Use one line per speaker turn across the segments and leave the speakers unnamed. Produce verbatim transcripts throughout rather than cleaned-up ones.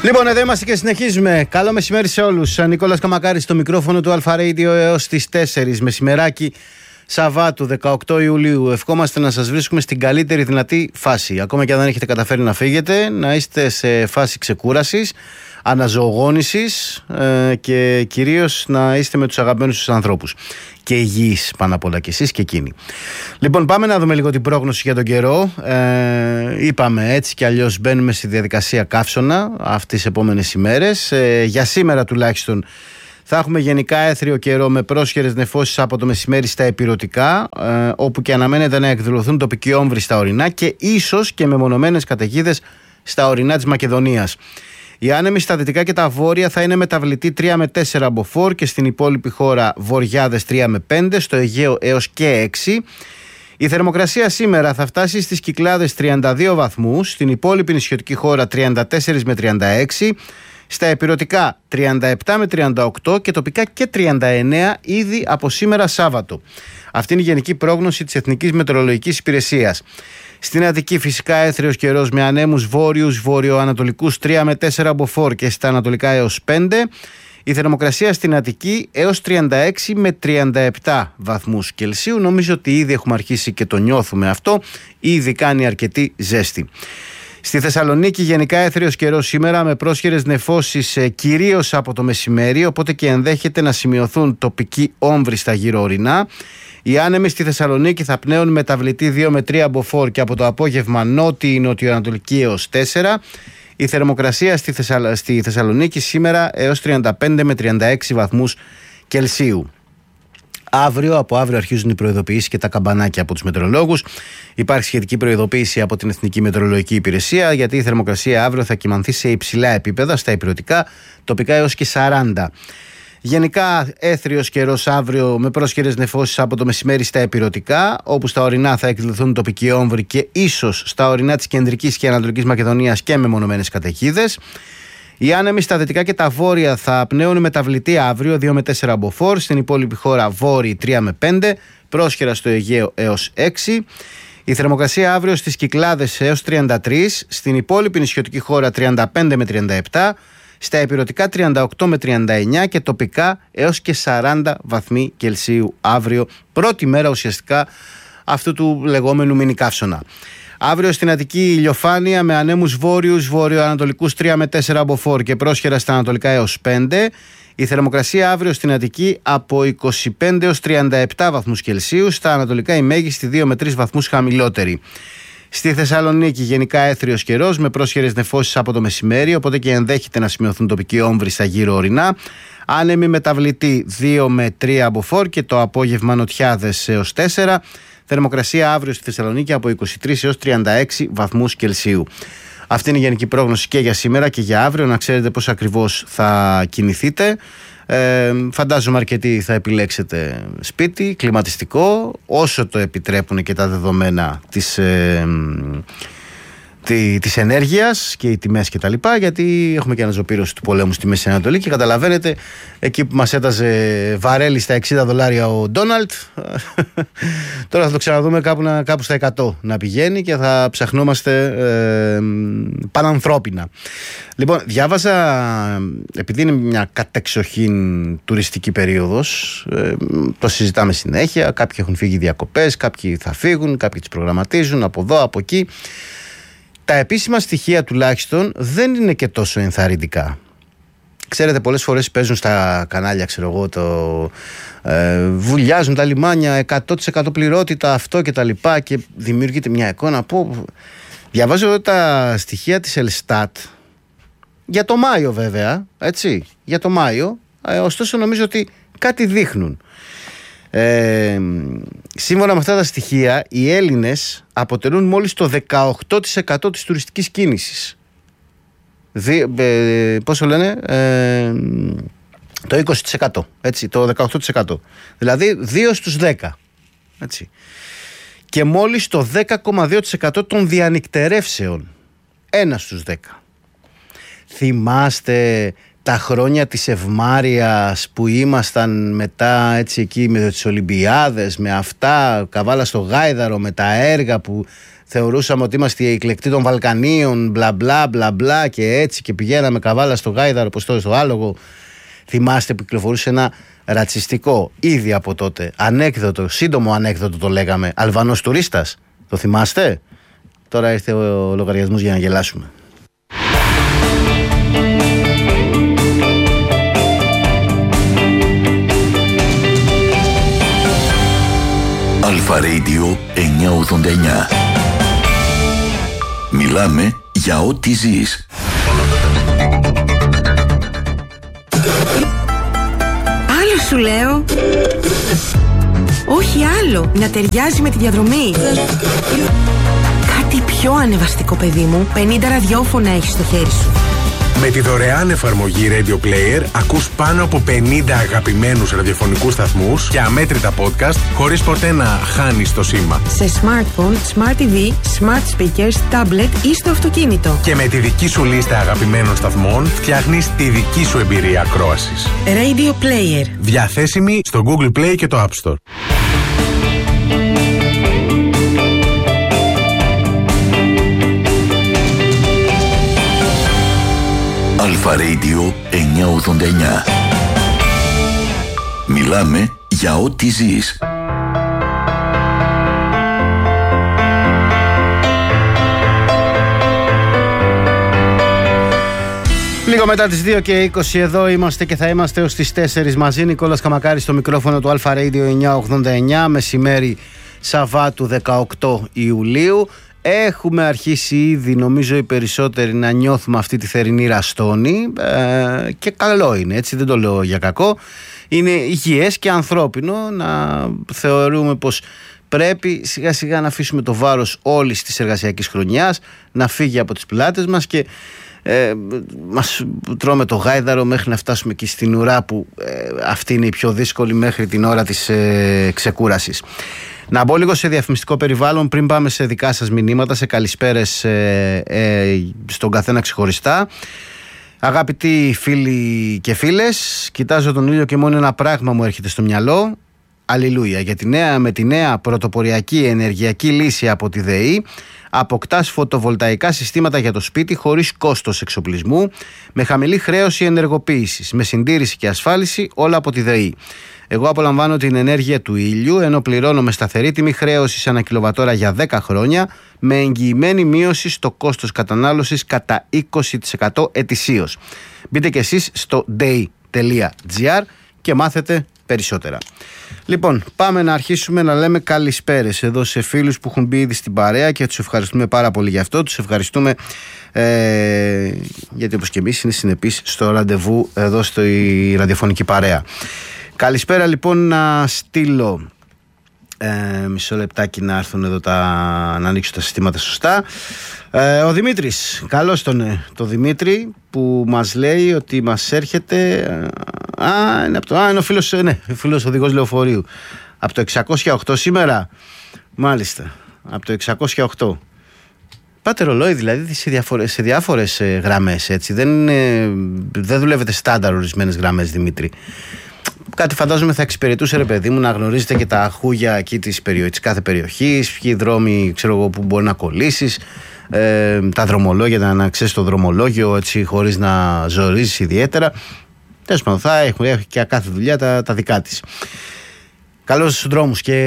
Λοιπόν, εδώ είμαστε και συνεχίζουμε. Καλό μεσημέρι σε όλους. Νικόλας Καμακάρης στο μικρόφωνο του Αλφα Radio έως τις τέσσερις μεσημεράκι Σαββάτου δεκαοκτώ Ιουλίου. Ευχόμαστε να σας βρίσκουμε στην καλύτερη δυνατή φάση. Ακόμα και αν δεν έχετε καταφέρει να φύγετε, να είστε σε φάση ξεκούρασης, αναζωογόνησης ε, και κυρίως να είστε με τους αγαπημένους τους ανθρώπους. Και υγιείς πάνω απ' όλα κι εσείς και εκείνοι. Λοιπόν, πάμε να δούμε λίγο την πρόγνωση για τον καιρό. Ε, είπαμε έτσι κι αλλιώς μπαίνουμε στη διαδικασία καύσωνα αυτές τις επόμενες ημέρες. Ε, για σήμερα τουλάχιστον θα έχουμε γενικά έθριο καιρό με πρόσχερες νεφώσεις από το μεσημέρι στα ηπειρωτικά, ε, όπου και αναμένεται να εκδηλωθούν τοπικοί όμβροι στα ορεινά και ίσως και μεμονωμένες καταιγίδες στα ορεινά της Μακεδονίας. Οι άνεμοι στα δυτικά και τα βόρεια θα είναι μεταβλητοί τρία με τέσσερα μποφόρ και στην υπόλοιπη χώρα βορειάδες τρία με πέντε, στο Αιγαίο έως και έξι. Η θερμοκρασία σήμερα θα φτάσει στις Κυκλάδες τριάντα δύο βαθμούς, στην υπόλοιπη νησιωτική χώρα τριάντα τέσσερα με τριάντα έξι, στα ηπειρωτικά τριάντα επτά με τριάντα οκτώ και τοπικά και τριάντα εννέα ήδη από σήμερα Σάββατο. Αυτή είναι η γενική πρόγνωση της Εθνικής Μετεωρολογικής Υπηρεσίας. Στην Αττική φυσικά έθριος καιρός με ανέμους βόρειους βορειοανατολικούς τρία με τέσσερα μποφόρ και στα ανατολικά έως πέντε. Η θερμοκρασία στην Αττική έως τριάντα έξι με τριάντα επτά βαθμούς Κελσίου. Νομίζω ότι ήδη έχουμε αρχίσει και το νιώθουμε αυτό. Ήδη κάνει αρκετή ζέστη. Στη Θεσσαλονίκη γενικά έθριος καιρός σήμερα με πρόσχερες νεφώσεις ε, κυρίως από το μεσημέρι, οπότε και ενδέχεται να σημειωθούν τοπικοί όμβροι στα γύρω ορεινά. Οι άνεμοι στη Θεσσαλονίκη θα πνέουν μεταβλητή δύο με τρία μποφόρ και από το απόγευμα νότιη νοτιοανατολική έως τέσσερα. Η θερμοκρασία στη, Θεσσαλ... στη Θεσσαλονίκη σήμερα έως τριάντα πέντε με τριάντα έξι βαθμούς Κελσίου. Αύριο, από αύριο αρχίζουν οι προειδοποιήσεις και τα καμπανάκια από τους μετεωρολόγους. Υπάρχει σχετική προειδοποίηση από την Εθνική Μετεωρολογική Υπηρεσία, γιατί η θερμοκρασία αύριο θα κυμανθεί σε υψηλά επίπεδα, στα ηπειρωτικά, τοπικά έως και σαράντα. Γενικά έθριος καιρός αύριο με πρόσχερες νεφώσεις από το μεσημέρι στα ηπειρωτικά, όπου στα ορεινά θα εκδηλωθούν τοπικοί όμβροι και ίσως στα ορεινά της κεντρικής και ανατολικής Μακεδονίας και μεμονωμένες καταιγίδες. Οι άνεμοι στα δυτικά και τα βόρεια θα πνέουν μεταβλητή αύριο δύο με τέσσερα μποφόρ, στην υπόλοιπη χώρα βόρειοι τρία με πέντε, πρόσχερα στο Αιγαίο έως έξι. Η θερμοκρασία αύριο στις Κυκλάδες έως τριάντα τρία, στην υπόλοιπη νησιωτική χώρα τριάντα πέντε με τριάντα επτά, στα ηπειρωτικά τριάντα οκτώ με τριάντα εννέα και τοπικά έως και σαράντα βαθμοί Κελσίου αύριο, πρώτη μέρα ουσιαστικά αυτού του λεγόμενου μίνι καύσωνα. Αύριο στην Αττική ηλιοφάνεια με ανέμους βόρειους βορειοανατολικούς τρία με τέσσερα μποφόρ και πρόσχερα στα ανατολικά έως πέντε. Η θερμοκρασία αύριο στην Αττική από είκοσι πέντε έως τριάντα επτά βαθμούς Κελσίου, στα ανατολικά η μέγιστη δύο με τρεις βαθμούς χαμηλότερη. Στη Θεσσαλονίκη γενικά έθριος καιρός με πρόσχερες νεφώσεις από το μεσημέρι, οπότε και ενδέχεται να σημειωθούν τοπικοί όμβροι στα γύρω ορεινά. Άνεμοι μεταβλητή δύο με τρία μποφόρ και το απόγευμα νοτιάδες έως τέσσερα. Θερμοκρασία αύριο στη Θεσσαλονίκη από είκοσι τρεις έως τριάντα έξι βαθμούς Κελσίου. Αυτή είναι η γενική πρόγνωση και για σήμερα και για αύριο, να ξέρετε πώς ακριβώς θα κινηθείτε. Ε, φαντάζομαι αρκετοί θα επιλέξετε σπίτι, κλιματιστικό, όσο το επιτρέπουν και τα δεδομένα της, ε, τη, της ενέργειας και οι τιμές και τα λοιπά, γιατί έχουμε και αναζωπήρωση του πολέμου στη Μέση Ανατολή και καταλαβαίνετε, εκεί που μας έταζε βαρέλι στα εξήντα δολάρια ο Ντόναλτ, τώρα θα το ξαναδούμε κάπου, να, κάπου στα εκατό να πηγαίνει και θα ψαχνόμαστε ε, πανανθρώπινα. Λοιπόν, διάβασα, επειδή είναι μια κατεξοχήν τουριστική περίοδος, ε, το συζητάμε συνέχεια, κάποιοι έχουν φύγει διακοπές, κάποιοι θα φύγουν, κάποιοι τις προγραμματίζουν από εδώ, από εκεί. Τα επίσημα στοιχεία τουλάχιστον δεν είναι και τόσο ενθαρρυντικά. Ξέρετε, πολλές φορές παίζουν στα κανάλια, ξέρω εγώ, το, ε, βουλιάζουν τα λιμάνια, εκατό τοις εκατό πληρότητα, αυτό και τα λοιπά, και δημιουργείται μια εικόνα που... Διαβάζω εδώ τα στοιχεία της Ελστάτ για το Μάιο βέβαια, έτσι, για το Μάιο, ε, ωστόσο νομίζω ότι κάτι δείχνουν. Ε, σύμφωνα με αυτά τα στοιχεία, οι Έλληνες αποτελούν μόλις το δεκαοκτώ τοις εκατό της τουριστικής κίνησης. Δι, ε, πόσο λένε, ε, το είκοσι τοις εκατό, έτσι, το δεκαοκτώ τοις εκατό. Δηλαδή δύο στους δέκα, έτσι. Και μόλις το δέκα κόμμα δύο τοις εκατό των διανυκτερεύσεων, ένα στους δέκα. Θυμάστε τα χρόνια της ευμάρειας που ήμασταν μετά, έτσι, εκεί με τις Ολυμπιάδες, με αυτά, καβάλα στο Γάιδαρο, με τα έργα που θεωρούσαμε ότι είμαστε οι εκλεκτοί των Βαλκανίων, μπλα μπλα μπλα μπλα και έτσι, και πηγαίναμε καβάλα στο Γάιδαρο, όπως τώρα στο Άλογο. Θυμάστε που κυκλοφορούσε ένα ρατσιστικό ήδη από τότε ανέκδοτο, σύντομο ανέκδοτο το λέγαμε, Αλβανός τουρίστας. Το θυμάστε? Τώρα ήρθε ο λογαριασμός για να γελάσουμε.
Αλφα Radio εννιακόσια ογδόντα εννιά. Μιλάμε για ό,τι ζεις.
Άλλο σου λέω. Όχι άλλο. Να ταιριάζει με τη διαδρομή. Κάτι πιο ανεβαστικό, παιδί μου. πενήντα ραδιόφωνα έχεις στο χέρι σου.
Με τη δωρεάν εφαρμογή Radio Player ακούς πάνω από πενήντα αγαπημένους ραδιοφωνικούς σταθμούς και αμέτρητα podcast χωρίς ποτέ να χάνεις το σήμα.
Σε smartphone, smart τι βι, smart speakers, tablet ή στο αυτοκίνητο.
Και με τη δική σου λίστα αγαπημένων σταθμών φτιάχνεις τη δική σου εμπειρία ακρόασης.
Radio Player.
Διαθέσιμη στο Google Play και το App Store.
Αλφα Radio εννιακόσια ογδόντα εννιά. Μιλάμε για ό,τι ζεις.
Λίγο μετά τις δύο και είκοσι εδώ είμαστε και θα είμαστε ως τις τέσσερις μαζί. Νικόλας Καμακάρης στο μικρόφωνο του Αλφα Radio εννιακόσια ογδόντα εννιά, μεσημέρι Σαββάτου δεκαοκτώ Ιουλίου. Έχουμε αρχίσει ήδη, νομίζω οι περισσότεροι, να νιώθουμε αυτή τη θερινή ραστόνη ε, και καλό είναι, έτσι, δεν το λέω για κακό. Είναι υγιές και ανθρώπινο να θεωρούμε πως πρέπει σιγά σιγά να αφήσουμε το βάρος όλης της εργασιακής χρονιάς να φύγει από τις πλάτες μας και ε, μας τρώμε το γάιδαρο μέχρι να φτάσουμε και στην ουρά που ε, αυτή είναι η πιο δύσκολη μέχρι την ώρα της ε, ξεκούρασης. Να μπω λίγο σε διαφημιστικό περιβάλλον πριν πάμε σε δικά σας μηνύματα, σε καλησπέρες ε, ε, στον καθένα ξεχωριστά. Αγαπητοί φίλοι και φίλες, κοιτάζω τον ήλιο και μόνο ένα πράγμα μου έρχεται στο μυαλό. Αλληλούια, για τη νέα, με τη νέα πρωτοποριακή ενεργειακή λύση από τη ΔΕΗ αποκτάς φωτοβολταϊκά συστήματα για το σπίτι χωρίς κόστος εξοπλισμού, με χαμηλή χρέωση ενεργοποίησης, με συντήρηση και ασφάλιση, όλα από τη ΔΕΗ. Εγώ απολαμβάνω την ενέργεια του ήλιου, ενώ πληρώνω με σταθερή τιμή χρέωσης ανά κιλοβατόρα για δέκα χρόνια, με εγγυημένη μείωση στο κόστος κατανάλωσης κατά είκοσι τοις εκατό ετησίως. Μπείτε και εσείς στο day τελεία gr και μάθετε περισσότερα. Λοιπόν, πάμε να αρχίσουμε να λέμε καλησπέρες εδώ σε φίλους που έχουν μπει ήδη στην παρέα και τους ευχαριστούμε πάρα πολύ γι' αυτό. Τους ευχαριστούμε ε, γιατί όπως και εμείς είναι συνεπείς στο ραντεβού εδώ στη ραδιοφωνική παρέα. Καλησπέρα λοιπόν, να στείλω ε, μισό λεπτάκι να έρθουν εδώ τα, να ανοίξω τα συστήματα σωστά. Ε, ο Δημήτρης, καλώς τον ε, το Δημήτρη που μας λέει ότι μας έρχεται ε, α, είναι, από το, α, είναι ο φίλος, ε, ναι, φίλος οδηγός λεωφορείου από το εξακόσια οκτώ σήμερα, μάλιστα, από το εξακόσια οκτώ. Πάτε ρολόι δηλαδή σε διάφορες, σε διάφορες ε, γραμμές, έτσι, δεν, ε, δεν δουλεύετε στάνταρ ορισμένες γραμμές, Δημήτρη. Κάτι φαντάζομαι θα εξυπηρετούσε, ρε παιδί μου, να γνωρίζετε και τα χούγια εκεί της, περιοχής, της κάθε περιοχής, ποιοι δρόμοι, ξέρω εγώ, που μπορεί να κολλήσεις, ε, τα δρομολόγια, να, να ξέρεις το δρομολόγιο έτσι χωρίς να ζορίζεις ιδιαίτερα. Τέλος πάντων, θα έχει, έχει και κάθε δουλειά τα, τα δικά της. Καλώς στους δρόμους και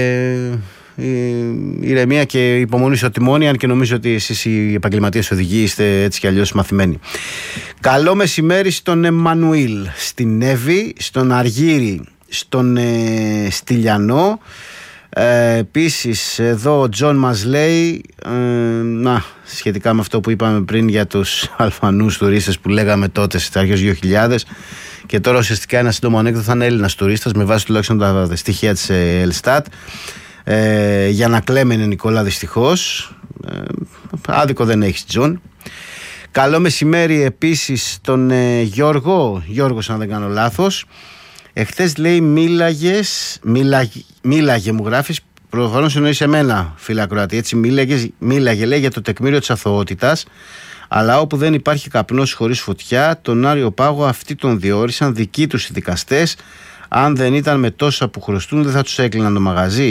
η, ηρεμία και υπομονή στο τιμόνι, αν και νομίζω ότι εσείς οι επαγγελματίες οδηγοί είστε έτσι κι αλλιώς μαθημένοι. Καλό μεσημέρι στον Εμμανουήλ, στην Εύη, στον Αργύρη, στον ε, Στυλιανό. Ε, επίσης εδώ ο Τζον μας λέει ε, να, σχετικά με αυτό που είπαμε πριν για τους Αλφανούς τουρίστες που λέγαμε τότε στις αρχές δύο χιλιάδες, και τώρα ουσιαστικά ένα σύντομο ανέκδοτο θα είναι Έλληνας τουρίστας με βάση τουλάχιστον τα στοιχεία της Ελστάτ. Ε, για να κλαίμε είναι, Νικόλα, δυστυχώς. ε, άδικο δεν έχεις, Τζον. Καλό μεσημέρι επίσης τον ε, Γιώργο Γιώργος, αν δεν κάνω λάθος. Εχθές λέει μίλαγες μίλαγε, μίλαγε μου γράφεις, προφανώς εννοείς εμένα, φίλε ακροατή, έτσι, μίλαγες, μίλαγε λέει για το τεκμήριο της αθωότητας, αλλά όπου δεν υπάρχει καπνός χωρίς φωτιά, τον Άριο Πάγο αυτοί τον διόρισαν δικοί τους οι δικαστές. Αν δεν ήταν με τόσα που χρωστούν, δεν θα τους έκλειναν το μαγαζί.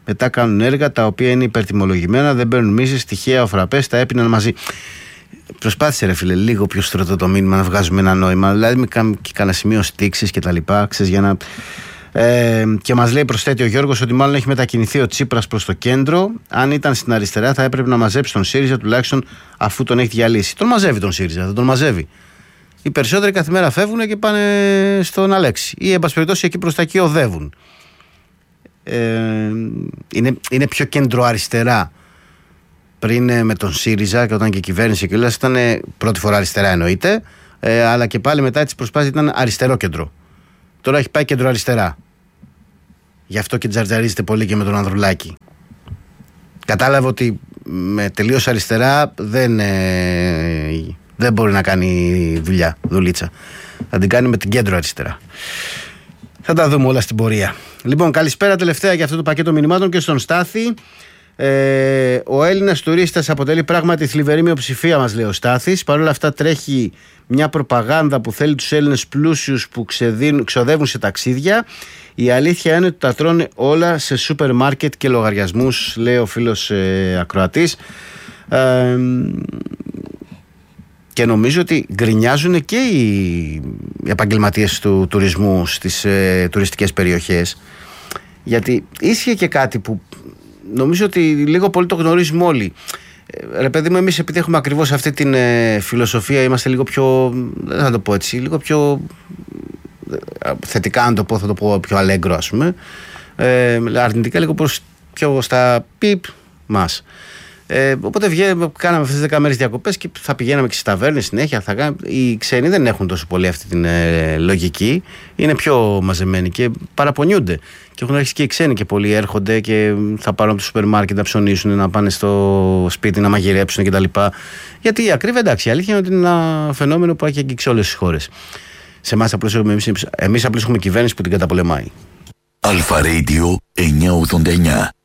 Μετά κάνουν έργα τα οποία είναι υπερτιμολογημένα, δεν παίρνουν μίσες, τυχαία ο φραπές, τα έπιναν μαζί. Προσπάθησε, ρε φίλε, λίγο πιο στρωτό το μήνυμα να βγάζουμε ένα νόημα. Δηλαδή, με κανένα σημείο στίξης και τα λοιπά, ξέρεις, για να. Ε, και μας λέει, προσθέτει ο Γιώργος, ότι μάλλον έχει μετακινηθεί ο Τσίπρας προς το κέντρο. Αν ήταν στην αριστερά, θα έπρεπε να μαζέψει τον ΣΥΡΙΖΑ, τουλάχιστον αφού τον έχει διαλύσει. Τον μαζεύει τον ΣΥΡΙΖΑ, δεν τον μαζεύει. Οι περισσότεροι κάθε μέρα φεύγουν και πάνε στον Αλέξη. Ή, εν πάση περιπτώσει, εκεί προς τα εκεί οδεύουν. Ε, είναι, είναι πιο κεντροαριστερά. Πριν με τον ΣΥΡΙΖΑ και όταν και η κυβέρνηση και ήταν πρώτη φορά αριστερά, εννοείται. Ε, αλλά και πάλι μετά τις προσπάθειες ήταν αριστερό κέντρο. Τώρα έχει πάει κεντροαριστερά. Γι' αυτό και τζαρτζαρίζεται πολύ και με τον Ανδρουλάκη. Κατάλαβε ότι με τελείως αριστερά δεν, ε, δεν μπορεί να κάνει δουλειά, δουλίτσα. Θα την κάνει με την κέντρο αριστερά. Θα τα δούμε όλα στην πορεία. Λοιπόν, καλησπέρα τελευταία για αυτό το πακέτο μηνυμάτων και στον Στάθη. Ε, ο Έλληνας τουρίστας αποτελεί πράγματι θλιβερή μειοψηφία, μας λέει ο Στάθης. Παρ' όλα αυτά τρέχει μια προπαγάνδα που θέλει τους Έλληνες πλούσιους που ξεδίνουν, ξοδεύουν σε ταξίδια. Η αλήθεια είναι ότι τα τρώνε όλα σε σούπερ μάρκετ και λογαριασμούς, λέει ο φίλος ε, ακροατής. Ε, και νομίζω ότι γκρινιάζουν και οι επαγγελματίες του τουρισμού στις ε, τουριστικές περιοχές. Γιατί ίσχυε και κάτι που νομίζω ότι λίγο πολύ το γνωρίζουμε όλοι. Ε, ρε παιδί μου, εμείς επειδή έχουμε ακριβώς αυτή την ε, φιλοσοφία, είμαστε λίγο πιο, δεν θα το πω έτσι, λίγο πιο ε, θετικά αν το πω, θα το πω πιο αλέγκρο ας πούμε, ε, αρνητικά λίγο προς, πιο στα πιπ μας. Ε, οπότε βγαίνουμε, κάναμε αυτές τις δέκα μέρες διακοπές και θα πηγαίναμε και στις ταβέρνες συνέχεια. Θα κάναμε, οι ξένοι δεν έχουν τόσο πολύ αυτή την ε, λογική. Είναι πιο μαζεμένοι και παραπονιούνται. Και έχουν αρχίσει και οι ξένοι και πολλοί έρχονται και θα πάρουν από το σούπερ μάρκετ να ψωνίσουν, να πάνε στο σπίτι να μαγειρέψουν κτλ. Γιατί η ακρίβεια, εντάξει, η αλήθεια είναι ότι είναι ένα φαινόμενο που έχει αγγίξει όλες τις χώρες. Σε εμάς απλώς έχουμε, εμείς, εμείς απλώς έχουμε κυβέρνηση που την καταπολεμάει.
Αλφα Radio εννιακόσια ογδόντα εννιά.